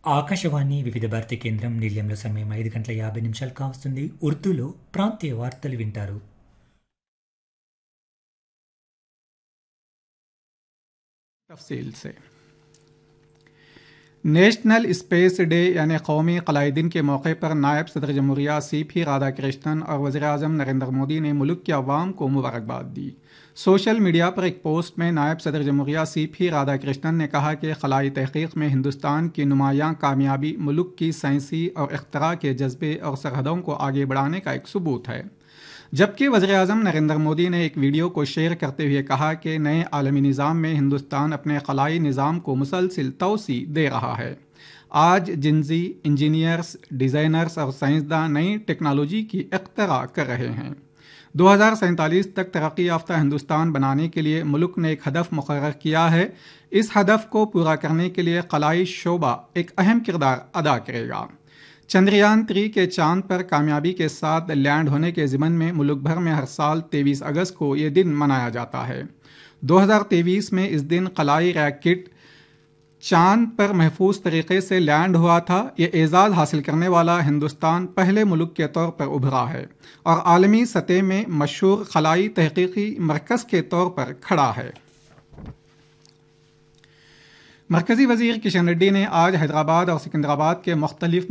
ఆకాశవాణి వివిధ భారతి కేంద్రం నిలయంలో సమయం 5 గంటల 50 నిమిషాలు కావస్తుంది. ఉర్దూలో ప్రాంతీయ వార్తలు వింటారు. तफसील से नेशनल स्पेस डे यानी कौमी कलाई दिन के मौके पर नायब सदर जमहूरिया सीपी राधाकृष्णन और वज़ीर-ए-आज़म नरेंद्र मोदी ने मुल्क के अवाम को मुबारकबाद दी. सोशल मीडिया पर एक पोस्ट में नायब सदर जमहूरिया सीपी राधाकृष्णन ने कहा कि खलाई तहकीक में हिंदुस्तान की नुमायां कामयाबी मुल्क की साइंसी और इख्तरा के जज्बे और सरहदों को आगे बढ़ाने का एक सबूत है. जबकि वज़ीर-ए-आज़म नरेंद्र मोदी ने एक वीडियो को शेयर करते हुए कहा कि नए आलमी निज़ाम में हिंदुस्तान अपने खलाई निज़ाम को मुसलसिल तोसी दे रहा है. आज जिन्जी इंजीनियर्स, डिज़ाइनर्स और साइंसदान नई टेक्नोलॉजी की इख्तरा कर रहे हैं. 2047 तक तरक्की याफ्ता हिंदुस्तान बनाने के लिए मुल्क ने एक हदफ मुकर्रर किया है. इस हदफ को पूरा करने के लिए खलाई शोबा एक अहम किरदार अदा करेगा. चंद्रयान 3 के चांद पर कामयाबी के साथ लैंड होने के ज़िमन में मुल्क भर में हर साल 23 अगस्त को ये दिन मनाया जाता है. 2023 में इस दिन खलाई रॉकेट चांद पर महफूज तरीके से लैंड हुआ था. ये एजाज़ हासिल करने वाला हिंदुस्तान पहले मुल्क के तौर पर उभरा है और आलमी सतह में मशहूर खलाई तहकीकी मरकज़ के तौर पर खड़ा है. मरकज़ी वज़ीर किशन रेड्डी ने आज हैदराबाद और सिकंदराबाद के मुख्तलिफ